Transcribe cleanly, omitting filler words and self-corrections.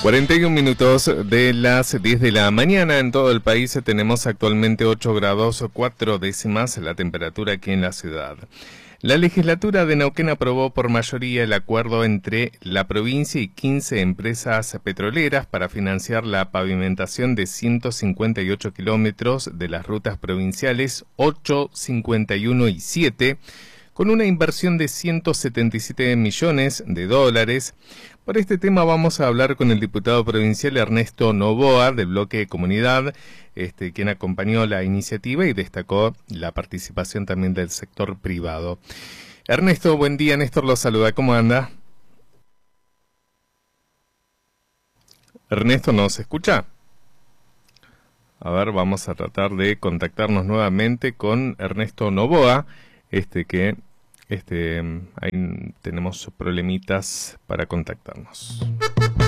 41 minutos de las 10 de la mañana en todo el país. Tenemos actualmente 8 grados 4 décimas la temperatura aquí en la ciudad. La legislatura de Neuquén aprobó por mayoría el acuerdo entre la provincia y 15 empresas petroleras para financiar la pavimentación de 158 kilómetros de las rutas provinciales 8, 51 y 7, con una inversión de 177 millones de dólares. Por este tema vamos a hablar con el diputado provincial Ernesto Noboa, del bloque de Comunidad, quien acompañó la iniciativa y destacó la participación también del sector privado. Ernesto, buen día. Néstor lo saluda. ¿Cómo anda? Ernesto, ¿nos escucha? A ver, vamos a tratar de contactarnos nuevamente con Ernesto Noboa, ahí tenemos problemitas para contactarnos.